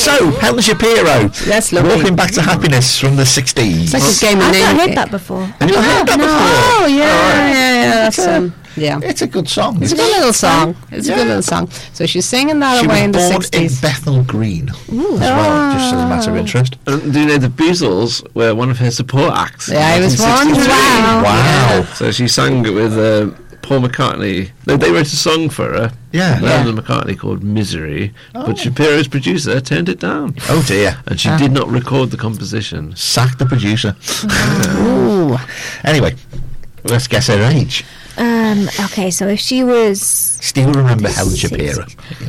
So, Helen Shapiro. That's lovely. Walking Back to Happiness from the 60s. It's like a game of I've not name. heard that before. Have you not heard that before? Oh, yeah. That's, yeah. It's a good song. It's a good little song. It's a good little song. So she's singing that She away in was the born 60s. in Bethnal Green as well, just as a matter of interest. And do you know the Beatles were one of her support acts? Yeah, I in was 1963? wondering. Wow. So she sang it with Paul McCartney. They wrote a song for her. Yeah. Lennon and McCartney called Misery, but Shapiro's producer turned it down. Oh dear. And she did not record the composition. Sack the producer. Ooh. Anyway, let's guess her age. Okay, so if she was... Still remember Helen Shapiro.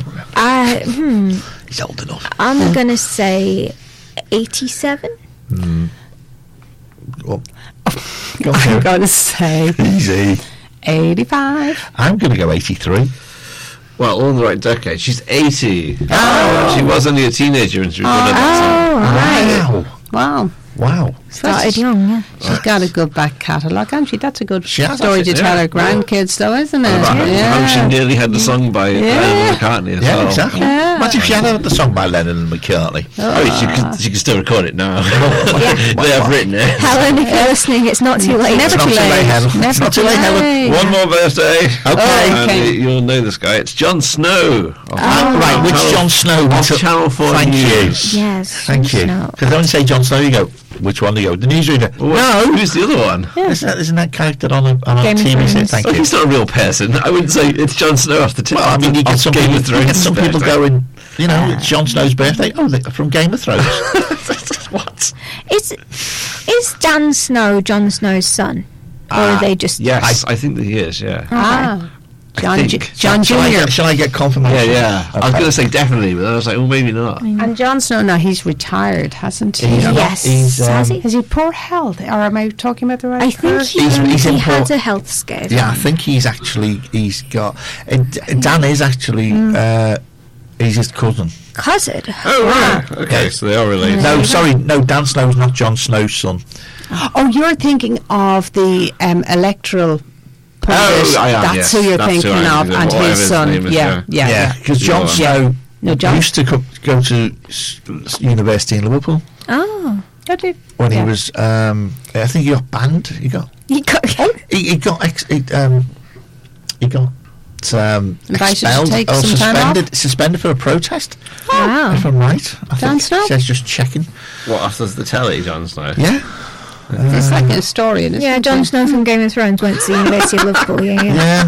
He's old enough. I'm going to say 87. Well, I'm going to say easy. 85. I'm going to go 83. Well, all in the right decade. She's 80. Oh. She was only a teenager when she recorded that song. Oh, right. Wow. Started young, yeah. She's got a good back catalogue, hasn't she? That's a good She has, story to actually, tell yeah. her grandkids, though, isn't it? How she nearly had the song by Lennon and McCartney as Yeah, well. exactly. Yeah. Imagine if she had the song by Lennon and McCartney. She can still record it now. They have written it. Helen, if you're listening, it's not too late. Never It's not too too late, late. Helen. Never It's not too too late, Helen. late. One more birthday. Okay. Okay. You'll know this guy. It's Jon Snow. Right, which Jon Snow? Off Channel 4 Thank News. you. Yes. Thank you. No. Because when you say Jon Snow, you go, which one do you go? The newsreader. No, who's the other one? Isn't that character on a Game of TV set? Thrones. Thank Well, you. he's not a real person. I wouldn't say it's Jon Snow off the tip. Well, I mean, you get some Game people, of Thrones. you get some people birthday. going, it's Jon Snow's birthday. Oh, they're from Game of Thrones. What? Is Dan Snow Jon Snow's son? Or are they just... Yes, I think that he is, yeah. Ah. John think. John Jr. Shall I get confirmation? Yeah. I was Okay. going to say definitely, but then I was like, well, maybe not. And Jon Snow, now he's retired, hasn't he? Yes. Has he? Has he poor health? Or am I talking about the right I think person? He's he in had poor- a health scare. Yeah, I think he's got. Dan is actually he's his cousin. Cousin? Oh, right. Okay, so they are related. No, sorry, no. Dan Snow's not Jon Snow's son. Oh, you're thinking of the electoral pundit. I am, That's yes. who you're That's who thinking I'm of, thinking of, and whatever his his son. name is, Yeah, yeah. yeah. Because Jon Snow No, Jon. used to go to university in Liverpool Oh. when he was. I think he got banned. He got. He got... He got. He got. Invited to Expelled take or some time suspended for a protest. Wow. If I'm right, I Jon think Snow? it says just checking. What, after the telly, Jon Snow? Yeah, It's like a historian, isn't Yeah, it? Jon Snow from Game of Thrones went to the University of Liverpool. Yeah. yeah.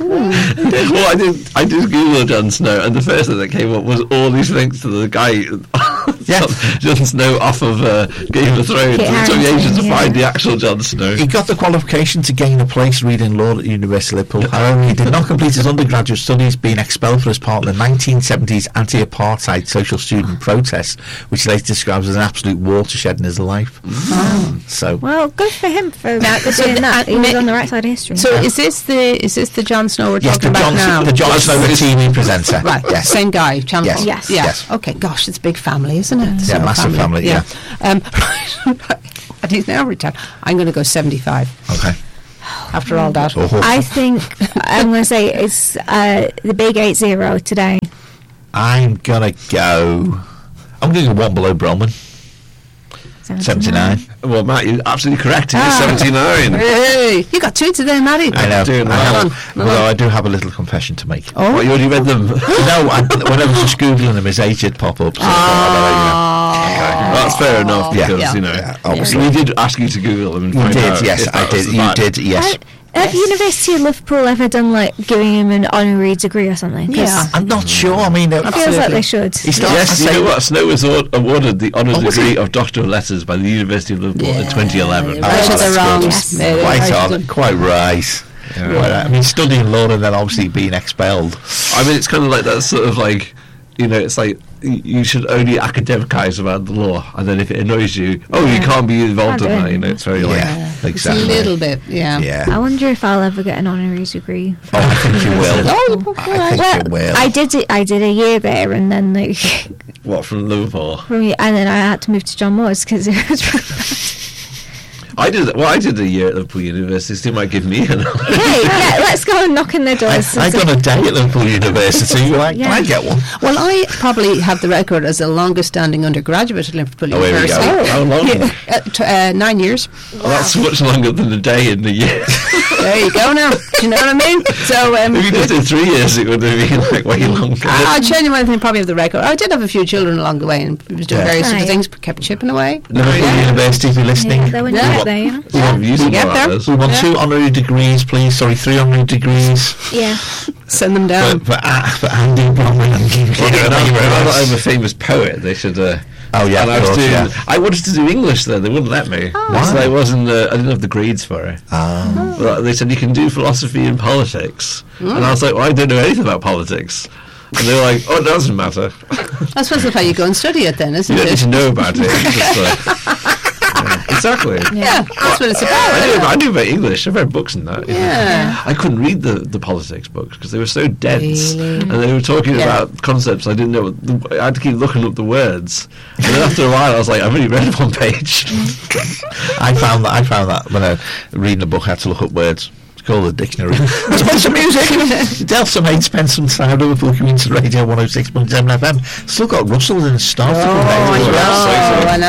Well, I did Google Jon Snow, and the first thing that came up was all these links to the guy, Yeah. Jon Snow off of Game of Thrones. Kit It took me ages to Harington, find yeah. the actual Jon Snow. He got the qualification to gain a place reading law at the University of Liverpool. However, he did not complete his undergraduate studies, being expelled for his part in the 1970s anti-apartheid social student protests, which he later describes as an absolute watershed in his life. So, Well, good for him for doing that. He was on the right side of history. So is this the Jon Snow we're yes, talking about now? the Jon Snow TV presenter. Right, Yes. same guy, Channel Yes. 4. Yes. Yeah. Yes. Okay, gosh, it's a big family, isn't it? Yeah, massive family, yeah. Right. And he's now retired. I'm going to go 75 Okay. after all that. Oh. I think I'm going to say it's the big 80 today. I'm gonna go one below Bronwyn. 79. Well, Matt, you're absolutely correct. He is Ah. 79. Hey, you got two today, Matty. I know. doing I well. have, although I do have a little confession to make. Oh. What, you already read them? No, when I was just googling them, his age did pop up. So I thought Well, that's fair enough Yeah. because Yeah. you know, Yeah, obviously. we did ask you to Google them. And you find did, out yes, if I that was did. the You fact. did, yes. Have University of Liverpool ever done like giving him an honorary degree or something? 'Cause Yeah. I'm not sure. I mean, it feels like they should. He starts Yes, to you say, know what? Snow was awarded the honours was degree he? of Doctor of Letters by the University of Liverpool in 2011. Right Oh, at the that's wrongs. good. Yes. Yeah, quite right on, at the- quite right. Yeah. I mean, studying law and then obviously being expelled. I mean, it's kind of like that sort of like, you know, it's like you should only academicise about the law, and then if it annoys you, you can't be involved in that. You know, it's very like. Yeah, It's a exactly. little bit, yeah. Yeah. I wonder if I'll ever get an honorary degree. Oh, I think you will. Oh, I think you will. I did it. I did a year there, and then like, What, from Liverpool? and then I had to move to John Moores because it was. I did a year at Liverpool University, so you might give me an Hey, yeah, let's go and knock on their doors. I've done a day at Liverpool University. Can I get one? Well, I probably have the record as the longest standing undergraduate at Liverpool Oh, here we University. go. How long? 9 years. Well, that's much longer than a day in the year. There you go now. Do you know what I mean? So, If you did it 3 years, it would have been like way longer. I genuinely think probably have the record. I did have a few children along the way and was doing Yeah. various sort of Right. things, but kept chipping away. Liverpool Yeah. University, if you're listening. Yeah, they were Yeah. there, you know. We have used You get more there? others. We want 2 honorary degrees, please. Sorry, 3 honorary degrees Yeah. Send them down. for Andy Bromley and Kim Well, Keegan. Thank you very now that much. I'm a famous poet, they should. Oh, yeah, and I of was course, doing. yeah. I wanted to do English there. They wouldn't let me. Why? So I wasn't. I didn't have the grades for it. Ah. But they said you can do philosophy and politics, and I was like, well, I don't know anything about politics. And they were like, oh, it doesn't matter. I suppose that's why you go and study it then, You isn't don't need it? to know about it. It's just, yeah, exactly. Yeah, that's what it's about. I knew about English. I read books and that. you know. Yeah. I couldn't read the politics books because they were so dense, Really? and they were talking Yeah. about concepts I didn't know. I had to keep looking up the words, and then after a while, I was like, I've only read one page. I found that when I reading a book, I had to look up words. It's called a dictionary. Let's play some music. Delta Maid spent some time at Liverpool Community Radio 106.7 FM. Still got Russell and Starr. Oh, I know. I know.